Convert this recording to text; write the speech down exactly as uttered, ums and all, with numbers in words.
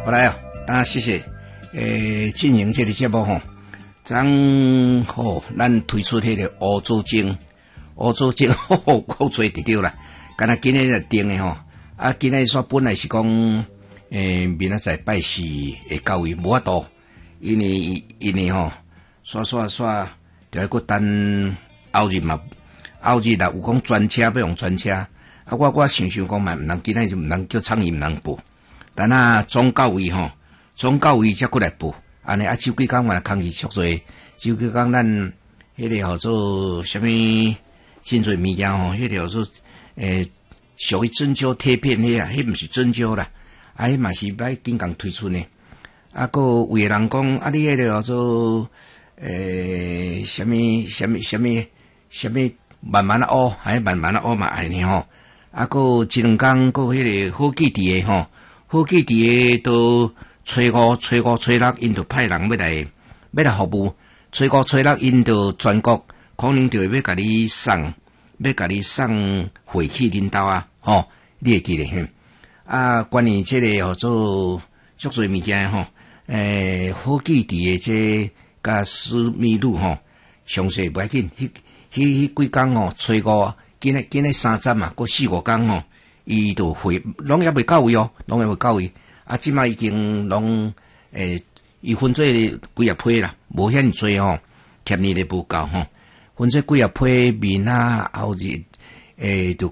好来啊，啊，谢谢。诶，进行这个节目吼，咱吼，咱推出迄个乌祖精，乌祖精吼，好做得到啦。敢若今日就定诶吼，啊，今日说本来是讲，诶，明仔载拜四会到位，无法度，因为因为吼，刷刷刷，就要搁等后日嘛，后日啦有讲专车要用专车，啊，我我想想讲嘛，毋能今日就毋能叫苍蝇毋能报。等啊，总到位吼，总到位才过来报。安尼啊，手机讲嘛，空气足多。手机讲咱迄个号做啥物，真侪物件吼，迄个号做诶，属于针灸贴片迄啊，迄毋是针灸啦，啊，迄嘛是歹紧共推出呢。啊，个有诶人讲啊，你迄个号做诶，啥物啥物啥物啥物，慢慢啊学，还慢慢啊学嘛，安尼吼。啊，个一两工个迄个好记伫诶吼。好记伫诶，都初五、初五、初六，因就派人要来，要来服务。初五、初六，因就全国可能就要甲你送，要甲你送回去领导啊，吼，你会记得哼。啊，关于这个叫做足侪物件吼，诶，好记伫诶，这甲思密路吼，详细不要紧，迄迄迄几工吼，初五，今日今日三站嘛，过四五工吼。伊就回，拢也未到位哦，拢也未到位。啊，即摆已经拢诶，伊分做几啊批啦，无遐济吼，贴你咧无够吼。分做几啊批面啊，后日诶，就